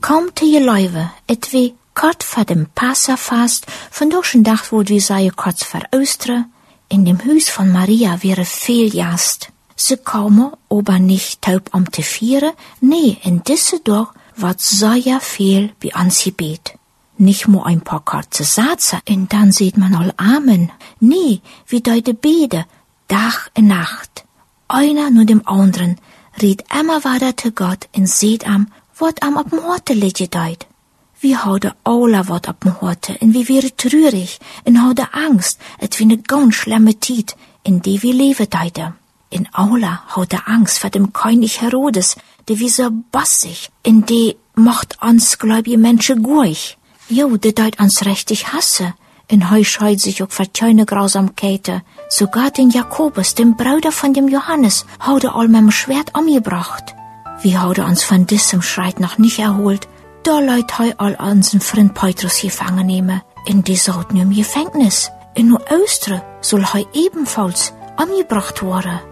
Kaum te je Leuwe, et wie kort vor dem Passafast, von durch Dag wo wir sei kurz vor Östre, in dem Hus von Maria wäre viel Jast. Sie komen aber nicht taub te vieren, nee, in diese doch wat sehr viel bei uns gebet. Nicht nur ein paar kurze Sätze, und dann sieht man all Amen. Nee, wie deute Bede, Tag und Nacht. Einer nur dem anderen, redet immer weiter zu Gott und seht wat am op dem Horte liegt deut. Wir houden alle wat op dem Horte, und wir wären trürig, und houden Angst, et wie ne ganz schlimme Tiet, in die wir leben deute. In Aula houden Angst vor dem König Herodes, der wie so bassig, in die macht uns gläubige Menschen guich. Jo, der deut uns richtig hasse, in heu scheut sich auch vor töne Grausamkeiten. Sogar den Jakobus, dem Bruder von dem Johannes, houden all mit dem Schwert umgebracht. Wir houden uns von diesem Schreit noch nicht erholt. Da leut heu all unseren Freund Petrus gefangen nehmen. In die sollten im Gefängnis. In nur Östre soll heu ebenfalls umgebracht worden.